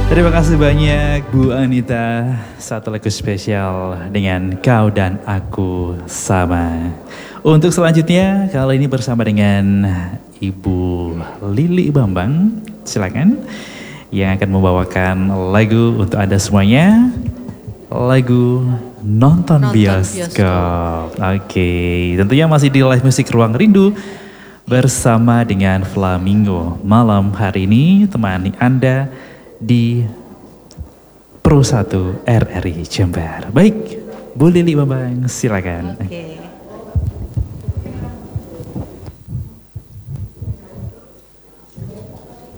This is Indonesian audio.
Terima kasih banyak Bu Anita. Satu lagu spesial dengan Kau dan Aku Sama. Untuk selanjutnya kali ini bersama dengan Ibu Lili Bambang. Silakan yang akan membawakan lagu untuk Anda semuanya. Lagu Nonton Bioskop. Oke, tentunya masih di live musik Ruang Rindu bersama dengan Flamingo. Malam hari ini temani Anda di Pro 1 RRI Jember. Baik, Bu Lili Bambang, silakan. Oke.